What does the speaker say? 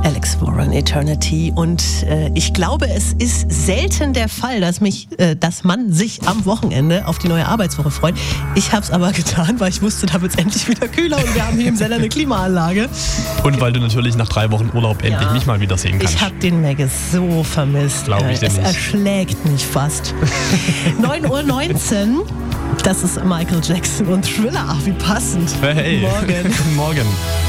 Alex Warren, Eternity. Und ich glaube, es ist selten der Fall, dass man sich am Wochenende auf die neue Arbeitswoche freut. Ich habe es aber getan, weil ich wusste, da wird es endlich wieder kühler und wir haben hier im Sender eine Klimaanlage. Und weil du natürlich nach 3 Wochen Urlaub endlich mich mal wiedersehen kannst. Ich habe den Maggis so vermisst. Glaube ich dir nicht. Es erschlägt mich fast. 9:19 Uhr, das ist Michael Jackson und Thriller. Ach, wie passend. Hey. Morgen. Guten Morgen.